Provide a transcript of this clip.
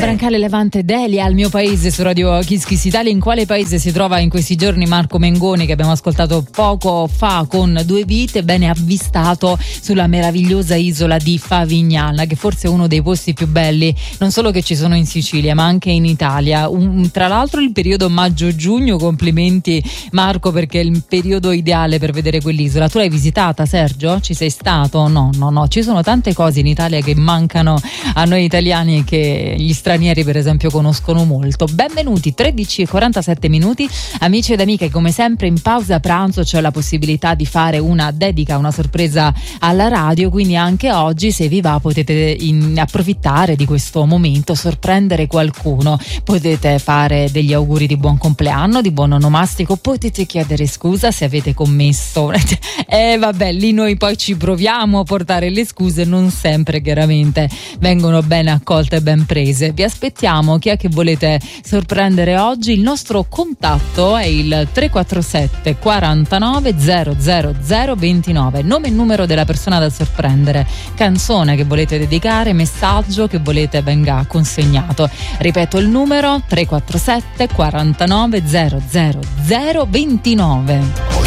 Brancale, Levante, Delia, al mio paese su Radio Kiss Kiss Italia. In quale paese si trova in questi giorni Marco Mengoni, che abbiamo ascoltato poco fa con Due Vite, bene avvistato sulla meravigliosa isola di Favignana, che forse è uno dei posti più belli non solo che ci sono in Sicilia ma anche in Italia. Tra l'altro il periodo maggio-giugno, complimenti Marco, perché è il periodo ideale per vedere quell'isola. Tu l'hai visitata, Sergio? Ci sei stato? No, ci sono tante cose in Italia che mancano a noi italiani e che gli stranieri per esempio conoscono molto. Benvenuti, 13:47, amici ed amiche. Come sempre in pausa pranzo c'è la possibilità di fare una dedica, una sorpresa alla radio, quindi anche oggi, se vi va, potete approfittare di questo momento, sorprendere qualcuno, potete fare degli auguri di buon compleanno, di buon onomastico, potete chiedere scusa se avete commesso vabbè, lì noi poi ci proviamo a portare le scuse, non sempre chiaramente vengono bene accolte e ben prese. Vi aspettiamo. Chi è che volete sorprendere oggi? Il nostro contatto è il 347 49 000 29, nome e numero della persona da sorprendere, canzone che volete dedicare, messaggio che volete venga consegnato. Ripeto il numero: 347 49 000 29.